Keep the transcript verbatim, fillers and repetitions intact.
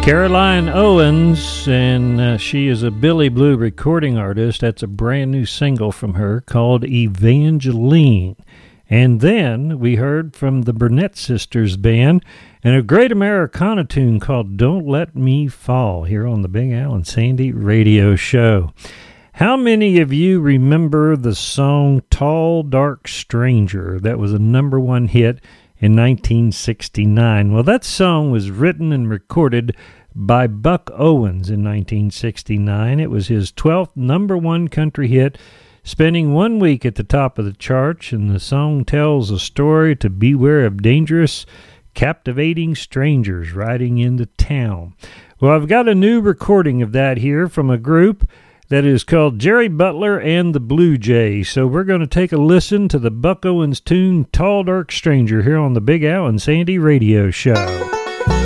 Caroline Owens, and uh, she is a Billy Blue recording artist. That's a brand new single from her called Evangeline. And then we heard from the Burnett Sisters Band and a great Americana tune called Don't Let Me Fall here on the Big Al and Sandy Radio Show. How many of you remember the song Tall Dark Stranger? That was a number one hit in nineteen sixty-nine. Well, that song was written and recorded by Buck Owens in nineteen sixty-nine. It was his twelfth number one country hit, spending one week at the top of the charts, and the song tells a story to beware of dangerous, captivating strangers riding into town. Well, I've got a new recording of that here from a group that is called Jerry Butler and the Blue Jays. So we're going to take a listen to the Buck Owens tune, Tall Dark Stranger, here on the Big Al and Sandy Radio Show.